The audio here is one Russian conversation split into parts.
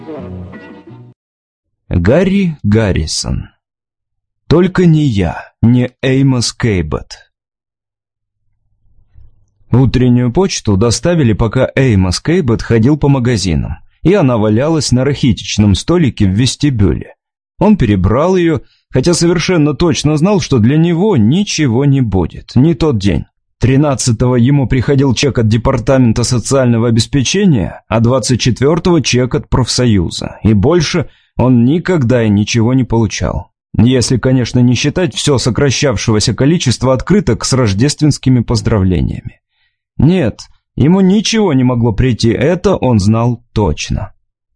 Гарри Гаррисон. Только не я, не Эймос Кейбот. Утреннюю почту доставили, пока Эймос Кейбот ходил по магазинам, и она валялась на рахитичном столике в вестибюле. Он перебрал ее, хотя совершенно точно знал, что для него ничего не будет, не тот день. 13-го ему приходил чек от Департамента социального обеспечения, а 24-го чек от профсоюза, и больше он никогда и ничего не получал. Если, конечно, не считать все сокращавшегося количества открыток с рождественскими поздравлениями. Нет, ему ничего не могло прийти, это он знал точно.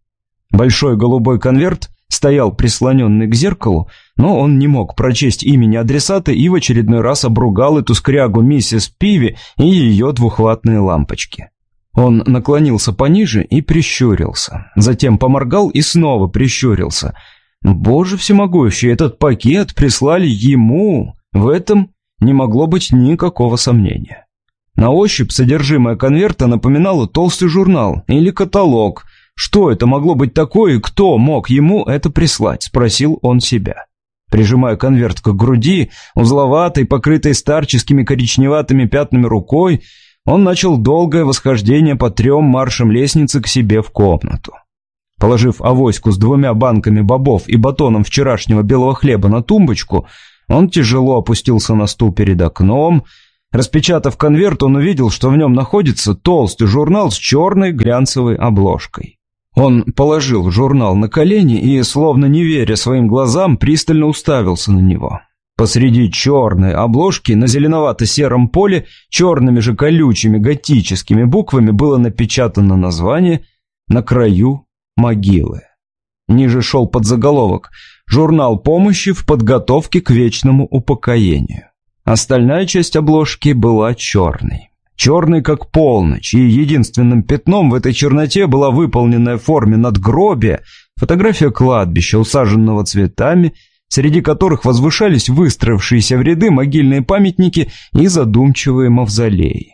Большой голубой конверт стоял прислоненный к зеркалу, но он не мог прочесть имени адресата и в очередной раз обругал эту скрягу миссис Пиви и ее двухватные лампочки. Он наклонился пониже и прищурился, затем поморгал и снова прищурился. Боже всемогущий, этот пакет прислали ему, в этом не могло быть никакого сомнения. На ощупь содержимое конверта напоминало толстый журнал или каталог. Что это могло быть такое и кто мог ему это прислать, спросил он себя. Прижимая конверт к груди, узловатой, покрытой старческими коричневатыми пятнами рукой, он начал долгое восхождение по 3 маршам лестницы к себе в комнату. Положив авоську с 2 банками бобов и батоном вчерашнего белого хлеба на тумбочку, он тяжело опустился на стул перед окном. Распечатав конверт, он увидел, что в нем находится толстый журнал с черной глянцевой обложкой. Он положил журнал на колени и, словно не веря своим глазам, пристально уставился на него. Посреди черной обложки на зеленовато-сером поле черными же колючими готическими буквами было напечатано название «На краю могилы». Ниже шел подзаголовок «Журнал помощи в подготовке к вечному упокоению». Остальная часть обложки была черной. Черной, как полночь, и единственным пятном в этой черноте была выполненная в форме надгробия фотография кладбища, усаженного цветами, среди которых возвышались выстроившиеся в ряды могильные памятники и задумчивые мавзолеи.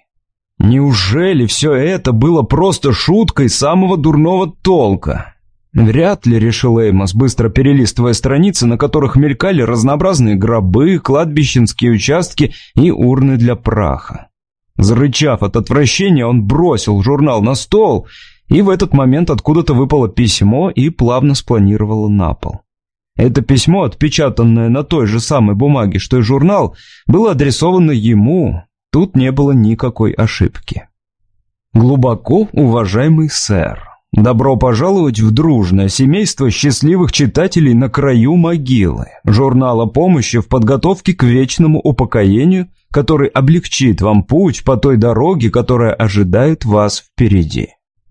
Неужели все это было просто шуткой самого дурного толка? Вряд ли, решил Эймос, быстро перелистывая страницы, на которых мелькали разнообразные гробы, кладбищенские участки и урны для праха. Зарычав от отвращения, он бросил журнал на стол, и в этот момент откуда-то выпало письмо и плавно спланировало на пол. Это письмо, отпечатанное на той же самой бумаге, что и журнал, было адресовано ему. Тут не было никакой ошибки. «Глубоко уважаемый сэр, добро пожаловать в дружное семейство счастливых читателей на краю могилы, журнала помощи в подготовке к вечному упокоению, который облегчит вам путь по той дороге, которая ожидает вас впереди.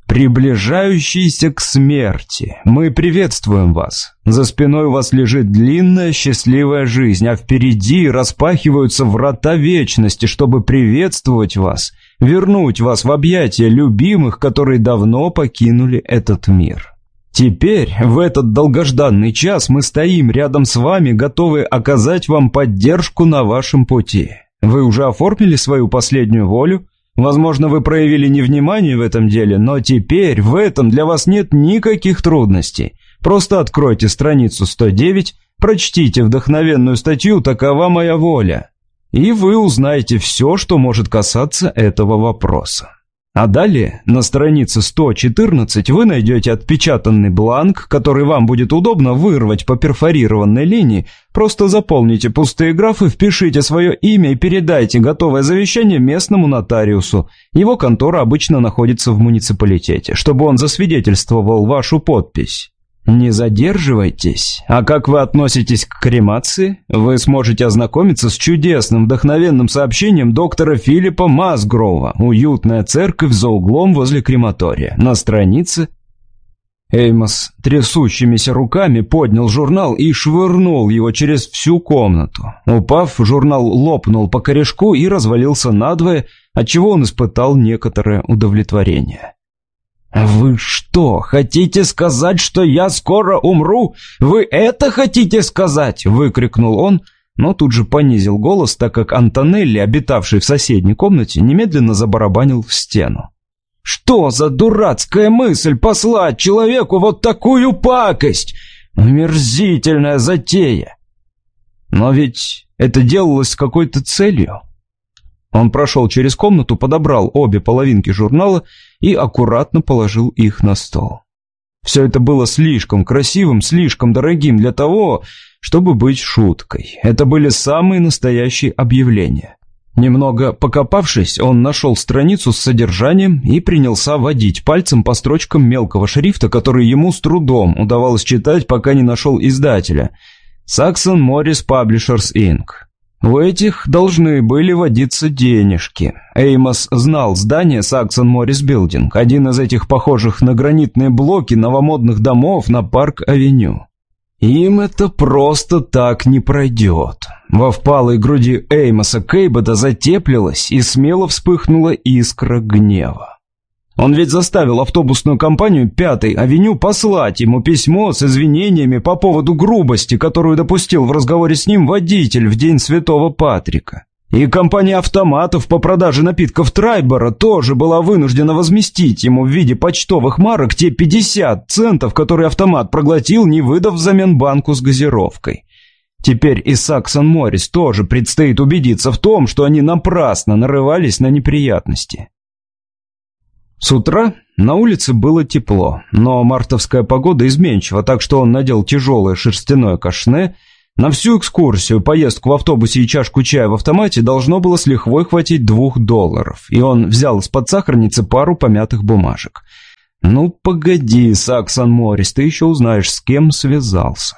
Приближающиеся к смерти, мы приветствуем вас. За спиной у вас лежит длинная счастливая жизнь, а впереди распахиваются врата вечности, чтобы приветствовать вас, вернуть вас в объятия любимых, которые давно покинули этот мир. Теперь, в этот долгожданный час, мы стоим рядом с вами, готовы оказать вам поддержку на вашем пути. Вы уже оформили свою последнюю волю? Возможно, вы проявили невнимание в этом деле, но теперь в этом для вас нет никаких трудностей. Просто откройте страницу 109, прочтите вдохновенную статью «Такова моя воля», и вы узнаете все, что может касаться этого вопроса. А далее, на странице 114 вы найдете отпечатанный бланк, который вам будет удобно вырвать по перфорированной линии. Просто заполните пустые графы, впишите свое имя и передайте готовое завещание местному нотариусу. Его контора обычно находится в муниципалитете, чтобы он засвидетельствовал вашу подпись. Не задерживайтесь. А как вы относитесь к кремации? Вы сможете ознакомиться с чудесным вдохновенным сообщением доктора Филиппа Масгроува «Уютная церковь за углом возле крематория» на странице. Эймос трясущимися руками поднял журнал и швырнул его через всю комнату. Упав, журнал лопнул по корешку и развалился надвое, отчего он испытал некоторое удовлетворение. «Вы что, хотите сказать, что я скоро умру? Вы это хотите сказать?» — выкрикнул он, но тут же понизил голос, так как Антонелли, обитавший в соседней комнате, немедленно забарабанил в стену. Что за дурацкая мысль послать человеку вот такую пакость? Омерзительная затея. Но ведь это делалось с какой-то целью. Он прошел через комнату, подобрал обе половинки журнала и аккуратно положил их на стол. Все это было слишком красивым, слишком дорогим для того, чтобы быть шуткой. Это были самые настоящие объявления. Немного покопавшись, он нашел страницу с содержанием и принялся водить пальцем по строчкам мелкого шрифта, который ему с трудом удавалось читать, пока не нашел издателя. Saxon Morris Publishers Inc. У этих должны были водиться денежки. Эймос знал здание Saxon Morris Building, один из этих похожих на гранитные блоки новомодных домов на Парк-авеню. Им это просто так не пройдет. Во впалой груди Эймоса Кейбота затеплилась и смело вспыхнула искра гнева. Он ведь заставил автобусную компанию 5-й авеню послать ему письмо с извинениями по поводу грубости, которую допустил в разговоре с ним водитель в день Святого Патрика. И компания автоматов по продаже напитков Трайбора тоже была вынуждена возместить ему в виде почтовых марок те 50 центов, которые автомат проглотил, не выдав взамен банку с газировкой. Теперь и Saxon Morris тоже предстоит убедиться в том, что они напрасно нарывались на неприятности. С утра на улице было тепло, но мартовская погода изменчива, так что он надел тяжелое шерстяное кашне. На всю экскурсию, поездку в автобусе и чашку чая в автомате должно было с лихвой хватить $2, и он взял из-под сахарницы пару помятых бумажек. «Ну, погоди, Saxon Morris, ты еще узнаешь, с кем связался».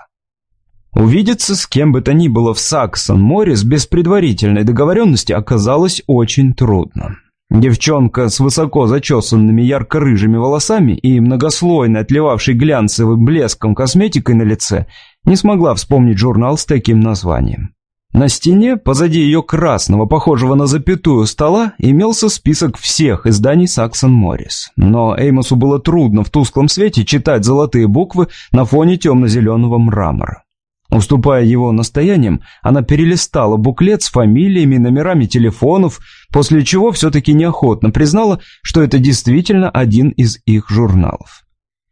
Увидеться с кем бы то ни было в Saxon Morris без предварительной договоренности оказалось очень трудно. Девчонка с высоко зачесанными ярко-рыжими волосами и многослойной, отливавшей глянцевым блеском косметикой на лице, не смогла вспомнить журнал с таким названием. На стене, позади ее красного, похожего на запятую стола, имелся список всех изданий Saxon Morris. Но Эймосу было трудно в тусклом свете читать золотые буквы на фоне темно-зеленого мрамора. Уступая его настояниям, она перелистала буклет с фамилиями и номерами телефонов, после чего все-таки неохотно признала, что это действительно один из их журналов.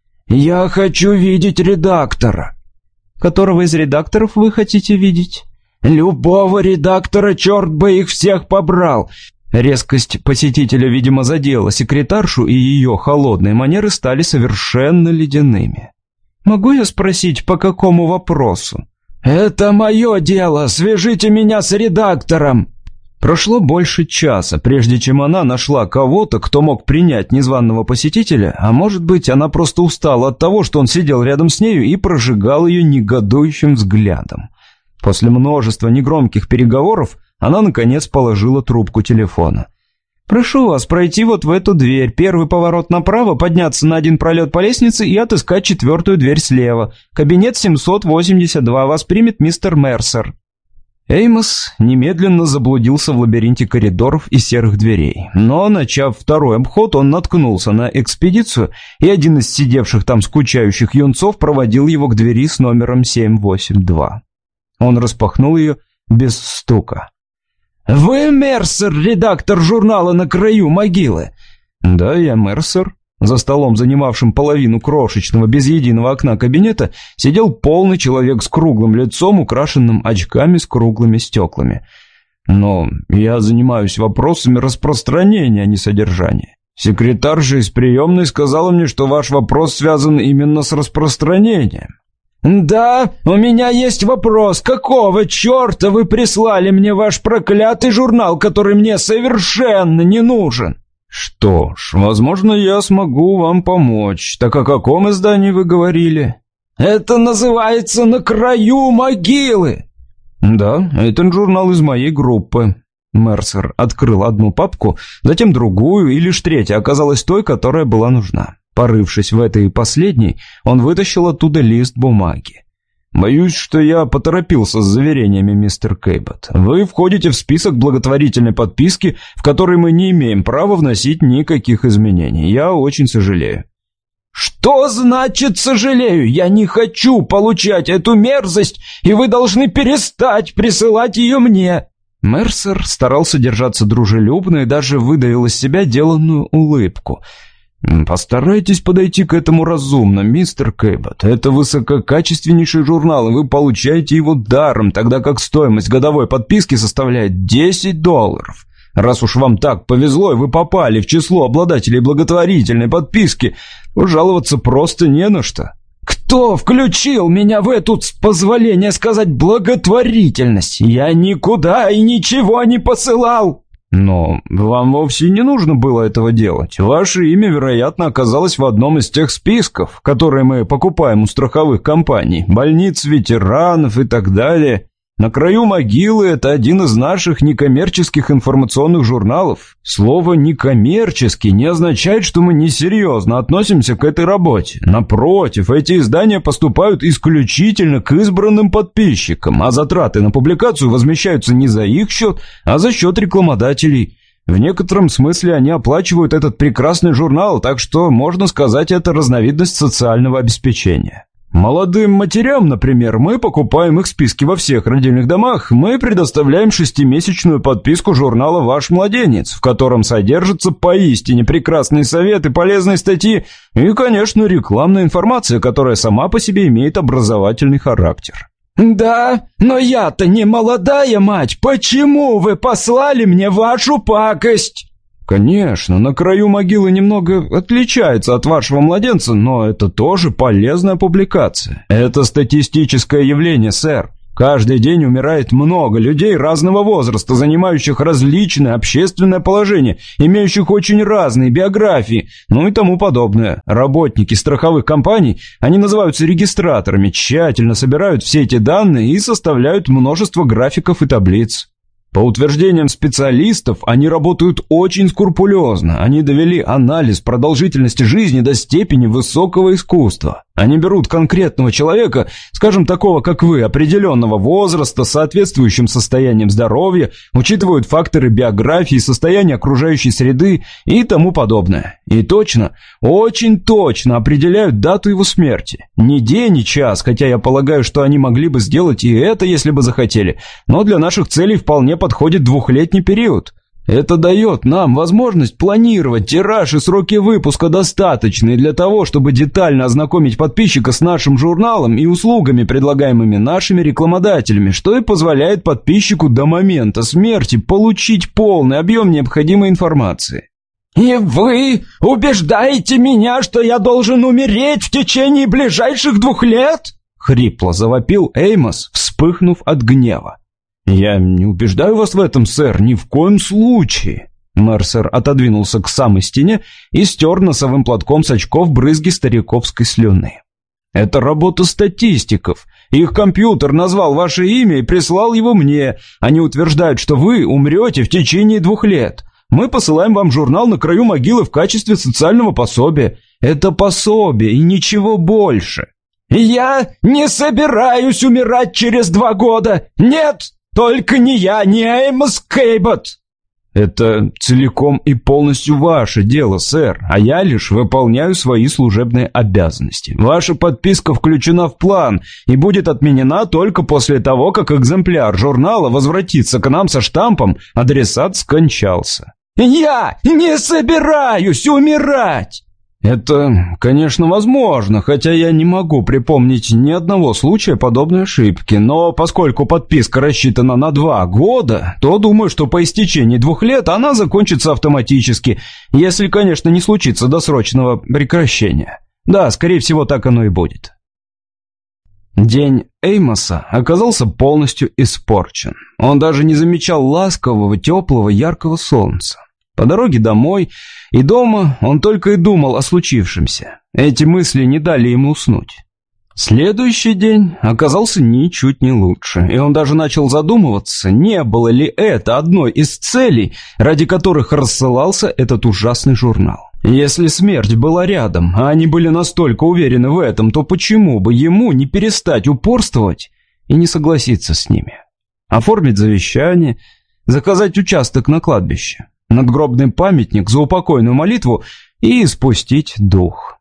«Я хочу видеть редактора». «Которого из редакторов вы хотите видеть?» «Любого редактора, черт бы их всех побрал!» Резкость посетителя, видимо, задела секретаршу, и ее холодные манеры стали совершенно ледяными. «Могу я спросить, по какому вопросу?» «Это мое дело, свяжите меня с редактором!» Прошло больше часа, прежде чем она нашла кого-то, кто мог принять незваного посетителя, а может быть, она просто устала от того, что он сидел рядом с нею и прожигал ее негодующим взглядом. После множества негромких переговоров она, наконец, положила трубку телефона. «Прошу вас пройти вот в эту дверь, первый поворот направо, подняться на один пролет по лестнице и отыскать 4-ю дверь слева. Кабинет 782, вас примет мистер Мерсер». Эймос немедленно заблудился в лабиринте коридоров и серых дверей. Но, начав второй обход, он наткнулся на экспедицию, и один из сидевших там скучающих юнцов проводил его к двери с номером 782. Он распахнул ее без стука. «Вы Мерсер, редактор журнала «На краю могилы»?» «Да, я Мерсер». За столом, занимавшим половину крошечного, без единого окна кабинета, сидел полный человек с круглым лицом, украшенным очками с круглыми стеклами. «Но я занимаюсь вопросами распространения, а не содержания. Секретарь же из приемной сказала мне, что ваш вопрос связан именно с распространением». «Да, у меня есть вопрос. Какого черта вы прислали мне ваш проклятый журнал, который мне совершенно не нужен?» «Что ж, возможно, я смогу вам помочь. Так о каком издании вы говорили?» «Это называется «На краю могилы». «Да, это журнал из моей группы». Мерсер открыл одну папку, затем другую, и лишь третья оказалась той, которая была нужна. Порывшись в этой последней, он вытащил оттуда лист бумаги. «Боюсь, что я поторопился с заверениями, мистер Кейбот. Вы входите в список благотворительной подписки, в который мы не имеем права вносить никаких изменений. Я очень сожалею». «Что значит сожалею? Я не хочу получать эту мерзость, и вы должны перестать присылать ее мне». Мерсер старался держаться дружелюбно и даже выдавил из себя деланную улыбку. «Постарайтесь подойти к этому разумно, мистер Кейбот. Это высококачественнейший журнал, и вы получаете его даром, тогда как стоимость годовой подписки составляет $10. Раз уж вам так повезло, и вы попали в число обладателей благотворительной подписки, то жаловаться просто не на что». «Кто включил меня в эту, с позволения сказать, благотворительность? Я никуда и ничего не посылал!» «Но вам вовсе не нужно было этого делать. Ваше имя, вероятно, оказалось в одном из тех списков, которые мы покупаем у страховых компаний, больниц ветеранов и так далее. «На краю могилы» — это один из наших некоммерческих информационных журналов. Слово «некоммерческий» не означает, что мы несерьезно относимся к этой работе. Напротив, эти издания поступают исключительно к избранным подписчикам, а затраты на публикацию возмещаются не за их счет, а за счет рекламодателей. В некотором смысле они оплачивают этот прекрасный журнал, так что, можно сказать, это разновидность социального обеспечения. Молодым матерям, например, мы покупаем их списки во всех родильных домах, мы предоставляем 6-месячную подписку журнала «Ваш младенец», в котором содержатся поистине прекрасные советы, полезные статьи и, конечно, рекламная информация, которая сама по себе имеет образовательный характер. «Да, но я-то не молодая мать, почему вы послали мне вашу пакость?» «Конечно, на краю могилы немного отличается от вашего младенца, но это тоже полезная публикация. Это статистическое явление, сэр. Каждый день умирает много людей разного возраста, занимающих различное общественное положение, имеющих очень разные биографии, ну и тому подобное. Работники страховых компаний, они называются регистраторами, тщательно собирают все эти данные и составляют множество графиков и таблиц. По утверждениям специалистов, они работают очень скрупулезно. Они довели анализ продолжительности жизни до степени высокого искусства. Они берут конкретного человека, скажем, такого, как вы, определенного возраста, с соответствующим состоянием здоровья, учитывают факторы биографии, состояния окружающей среды и тому подобное. И точно, очень точно определяют дату его смерти. Не день и час, хотя я полагаю, что они могли бы сделать и это, если бы захотели, но для наших целей вполне подходит 2-летний период. Это дает нам возможность планировать тираж и сроки выпуска, достаточные для того, чтобы детально ознакомить подписчика с нашим журналом и услугами, предлагаемыми нашими рекламодателями, что и позволяет подписчику до момента смерти получить полный объем необходимой информации. «И вы убеждаете меня, что я должен умереть в течение ближайших 2 лет?» — хрипло завопил Эймос, вспыхнув от гнева. «Я не убеждаю вас в этом, сэр, ни в коем случае». Мерсер отодвинулся к самой стене и стер носовым платком с очков брызги стариковской слюны. «Это работа статистиков. Их компьютер назвал ваше имя и прислал его мне. Они утверждают, что вы умрете в течение 2 лет. Мы посылаем вам журнал «На краю могилы» в качестве социального пособия. Это пособие и ничего больше». «Я не собираюсь умирать через 2 года. Нет! Только не я, не Эймос Кейбот!» «Это целиком и полностью ваше дело, сэр, а я лишь выполняю свои служебные обязанности. Ваша подписка включена в план и будет отменена только после того, как экземпляр журнала возвратится к нам со штампом «Адресат скончался». «Я не собираюсь умирать!» «Это, конечно, возможно, хотя я не могу припомнить ни одного случая подобной ошибки, но поскольку подписка рассчитана на 2 года, то думаю, что по истечении 2 лет она закончится автоматически, если, конечно, не случится досрочного прекращения. Да, скорее всего, так оно и будет». День Эймоса оказался полностью испорчен. Он даже не замечал ласкового, теплого, яркого солнца. По дороге домой и дома он только и думал о случившемся. Эти мысли не дали ему уснуть. Следующий день оказался ничуть не лучше, и он даже начал задумываться, не было ли это одной из целей, ради которых рассылался этот ужасный журнал. Если смерть была рядом, а они были настолько уверены в этом, то почему бы ему не перестать упорствовать и не согласиться с ними? Оформить завещание, заказать участок на кладбище, надгробный памятник, заупокойную молитву и испустить дух.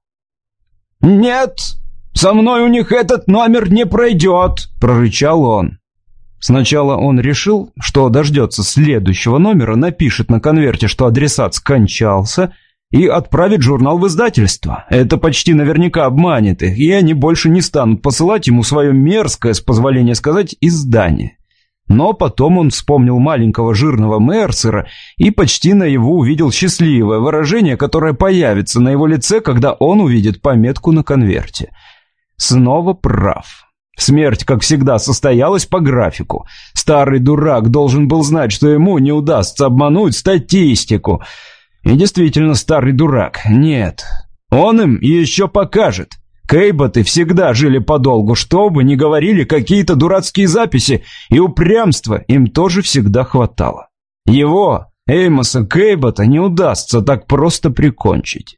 «Нет, со мной у них этот номер не пройдет», — прорычал он. Сначала он решил, что дождется следующего номера, напишет на конверте, что адресат скончался, и отправит журнал в издательство. Это почти наверняка обманет их, и они больше не станут посылать ему свое мерзкое, с позволения сказать, издание. Но потом он вспомнил маленького жирного Мерсера и почти наяву увидел счастливое выражение, которое появится на его лице, когда он увидит пометку на конверте. Снова прав. Смерть, как всегда, состоялась по графику. Старый дурак должен был знать, что ему не удастся обмануть статистику. И действительно, старый дурак. Нет, он им еще покажет. Кейботы всегда жили подолгу, что бы ни говорили какие-то дурацкие записи, и упрямства им тоже всегда хватало. Его, Эймоса Кейбота, не удастся так просто прикончить.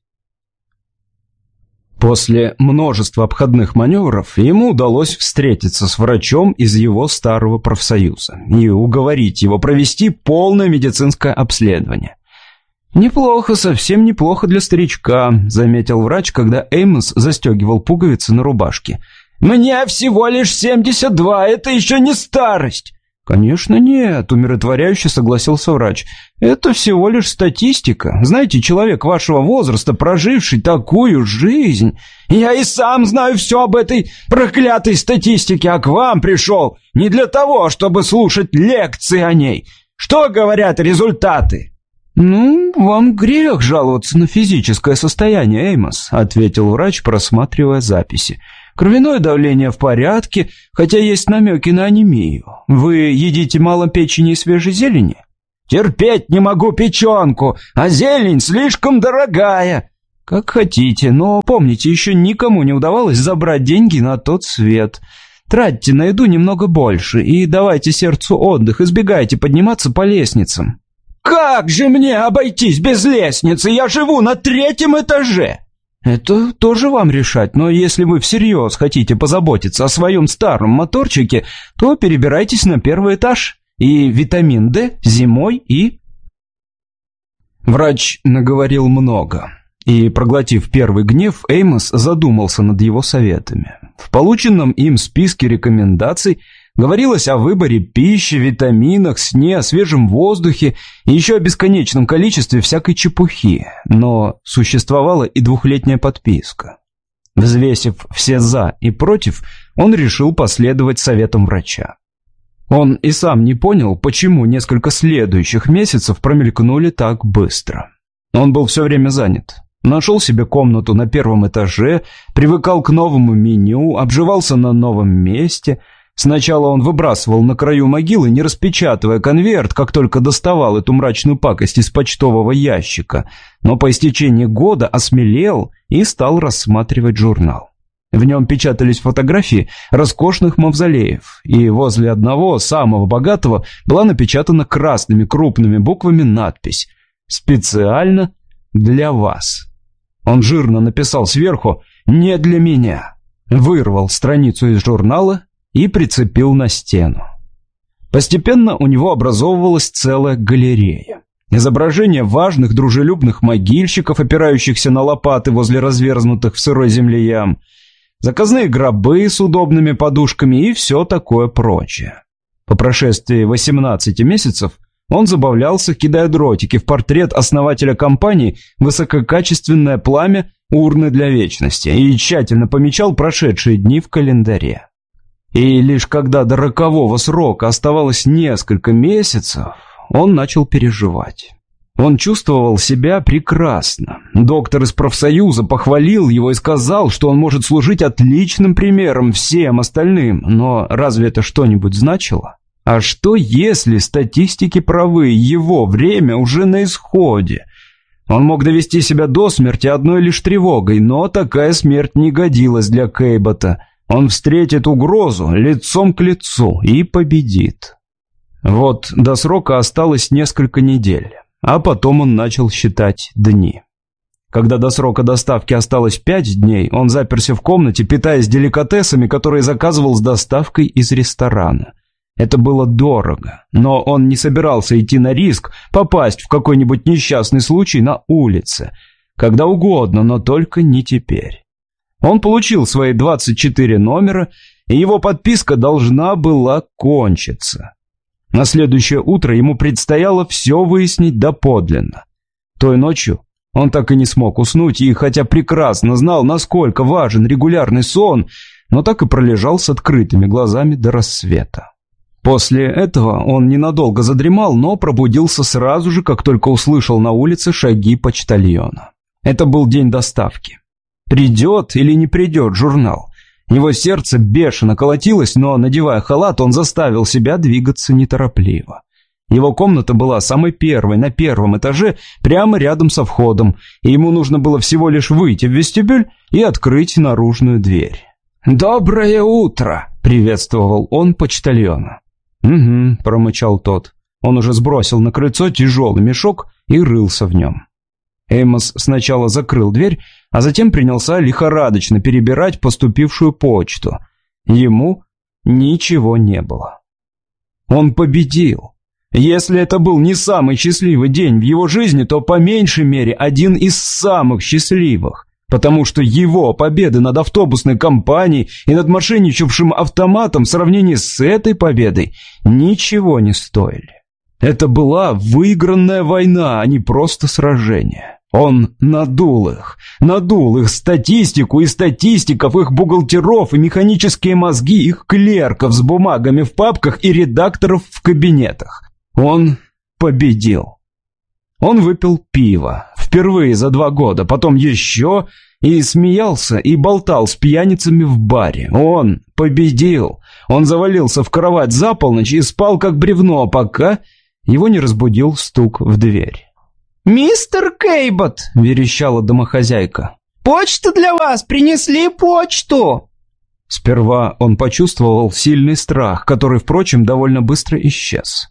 После множества обходных маневров ему удалось встретиться с врачом из его старого профсоюза и уговорить его провести полное медицинское обследование. «Неплохо, совсем неплохо для старичка», — заметил врач, когда Эймос застегивал пуговицы на рубашке. «Мне всего лишь 72, это еще не старость!» «Конечно нет», — умиротворяюще согласился врач. «Это всего лишь статистика. Знаете, человек вашего возраста, проживший такую жизнь...» «Я и сам знаю все об этой проклятой статистике, а к вам пришел не для того, чтобы слушать лекции о ней. Что говорят результаты?» «Ну, вам грех жаловаться на физическое состояние, Эймос», — ответил врач, просматривая записи. «Кровяное давление в порядке, хотя есть намеки на анемию. Вы едите мало печени и свежей зелени?» «Терпеть не могу печенку, а зелень слишком дорогая». «Как хотите, но помните, еще никому не удавалось забрать деньги на тот свет. Тратьте на еду немного больше и давайте сердцу отдых, избегайте подниматься по лестницам». «Как же мне обойтись без лестницы? Я живу на 3-м этаже!» «Это тоже вам решать, но если вы всерьез хотите позаботиться о своем старом моторчике, то перебирайтесь на 1-й этаж. И витамин D зимой, и...» Врач наговорил много, и, проглотив первый гнев, Эймос задумался над его советами. В полученном им списке рекомендаций говорилось о выборе пищи, витаминах, сне, о свежем воздухе и еще о бесконечном количестве всякой чепухи, но существовала и 2-летняя подписка. Взвесив все «за» и «против», он решил последовать советам врача. Он и сам не понял, почему несколько следующих месяцев промелькнули так быстро. Он был все время занят. Нашел себе комнату на 1-м этаже, привыкал к новому меню, обживался на новом месте. Сначала он выбрасывал на краю могилы, не распечатывая конверт, как только доставал эту мрачную пакость из почтового ящика, но по истечении года осмелел и стал рассматривать журнал. В нем печатались фотографии роскошных мавзолеев, и возле одного, самого богатого, была напечатана красными крупными буквами надпись «Специально для вас». Он жирно написал сверху «Не для меня», вырвал страницу из журнала и прицепил на стену. Постепенно у него образовывалась целая галерея. Изображения важных дружелюбных могильщиков, опирающихся на лопаты возле разверзнутых в сырой земле ям, заказные гробы с удобными подушками и все такое прочее. По прошествии 18 месяцев он забавлялся, кидая дротики в портрет основателя компании «Высококачественное пламя. Урны для вечности» и тщательно помечал прошедшие дни в календаре. И лишь когда до рокового срока оставалось несколько месяцев, он начал переживать. Он чувствовал себя прекрасно. Доктор из профсоюза похвалил его и сказал, что он может служить отличным примером всем остальным, но разве это что-нибудь значило? А что, если статистики правы, его время уже на исходе? Он мог довести себя до смерти одной лишь тревогой, но такая смерть не годилась для Кейбота. Он встретит угрозу лицом к лицу и победит. Вот до срока осталось несколько недель, а потом он начал считать дни. Когда до срока доставки осталось 5 дней, он заперся в комнате, питаясь деликатесами, которые заказывал с доставкой из ресторана. Это было дорого, но он не собирался идти на риск попасть в какой-нибудь несчастный случай на улице. Когда угодно, но только не теперь. Он получил свои 24 номера и его подписка должна была кончиться. На следующее утро ему предстояло все выяснить доподлинно. Той ночью он так и не смог уснуть, и хотя прекрасно знал, насколько важен регулярный сон, но так и пролежал с открытыми глазами до рассвета. После этого он ненадолго задремал, но пробудился сразу же, как только услышал на улице шаги почтальона. Это был день доставки. Придет или не придет журнал? Его сердце бешено колотилось, но, надевая халат, он заставил себя двигаться неторопливо. Его комната была самой первой, на первом этаже, прямо рядом со входом, и ему нужно было всего лишь выйти в вестибюль и открыть наружную дверь. «Доброе утро!» — приветствовал он почтальона. «Угу», — промычал тот. Он уже сбросил на крыльцо тяжелый мешок и рылся в нем. Эймос сначала закрыл дверь, а затем принялся лихорадочно перебирать поступившую почту. Ему ничего не было. Он победил. Если это был не самый счастливый день в его жизни, то по меньшей мере один из самых счастливых, потому что его победы над автобусной компанией и над мошенничавшим автоматом в сравнении с этой победой ничего не стоили. Это была выигранная война, а не просто сражение. Он надул их статистику и статистиков, их бухгалтеров и механические мозги, их клерков с бумагами в папках и редакторов в кабинетах. Он победил. Он выпил пиво, впервые за 2 года, потом еще, и смеялся и болтал с пьяницами в баре. Он победил. Он завалился в кровать за полночь и спал как бревно, пока его не разбудил стук в дверь. «Мистер Кейбот!» — верещала домохозяйка. «Почту для вас! Принесли почту!» Сперва он почувствовал сильный страх, который, впрочем, довольно быстро исчез.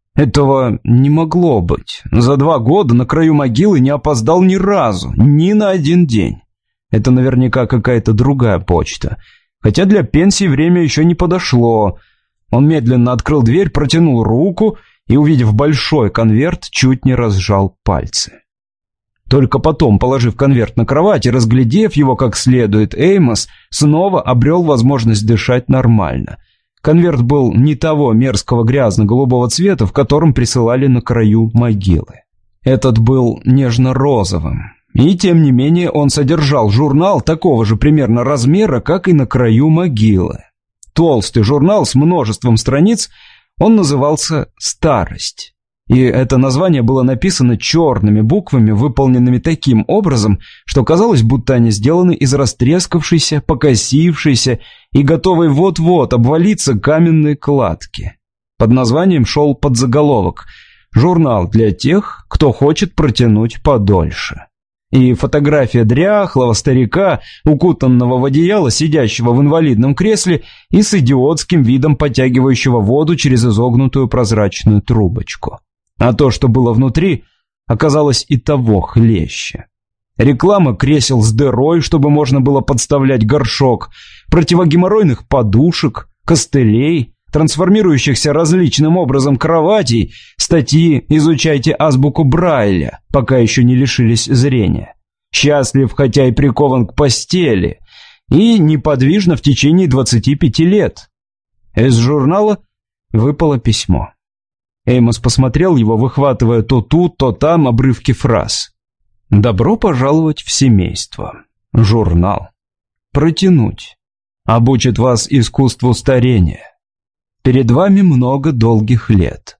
Этого не могло быть. За 2 года на краю могилы не опоздал ни разу, ни на один день. Это наверняка какая-то другая почта. Хотя для пенсии время еще не подошло. Он медленно открыл дверь, протянул руку и, увидев большой конверт, чуть не разжал пальцы. Только потом, положив конверт на кровать и разглядев его как следует, Эймос снова обрел возможность дышать нормально. Конверт был не того мерзкого грязно-голубого цвета, в котором присылали на краю могилы. Этот был нежно-розовым. И тем не менее он содержал журнал такого же примерно размера, как и на краю могилы. Толстый журнал с множеством страниц, он назывался «Старость». И это название было написано черными буквами, выполненными таким образом, что казалось, будто они сделаны из растрескавшейся, покосившейся и готовой вот-вот обвалиться каменной кладки. Под названием шел подзаголовок «Журнал для тех, кто хочет протянуть подольше». И фотография дряхлого старика, укутанного в одеяло, сидящего в инвалидном кресле и с идиотским видом потягивающего воду через изогнутую прозрачную трубочку. А то, что было внутри, оказалось и того хлеще. Реклама кресел с дырой, чтобы можно было подставлять горшок, противогеморройных подушек, костылей, трансформирующихся различным образом кроватей, статьи «Изучайте азбуку Брайля», пока еще не лишились зрения. Счастлив, хотя и прикован к постели, и неподвижно в течение 25 лет. Из журнала выпало письмо. Эймос посмотрел его, выхватывая то тут, то там обрывки фраз. «Добро пожаловать в семейство. Журнал. Протянуть. Обучит вас искусству старения. Перед вами много долгих лет.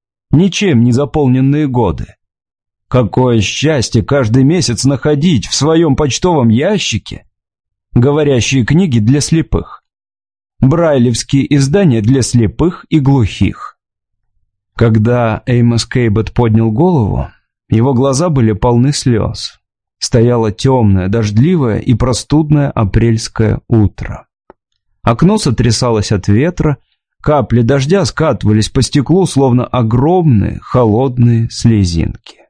Ничем не заполненные годы. Какое счастье каждый месяц находить в своем почтовом ящике говорящие книги для слепых. Брайлевские издания для слепых и глухих». Когда Эймос Кейбот поднял голову, его глаза были полны слез. Стояло темное, дождливое и простудное апрельское утро. Окно сотрясалось от ветра, капли дождя скатывались по стеклу, словно огромные холодные слезинки.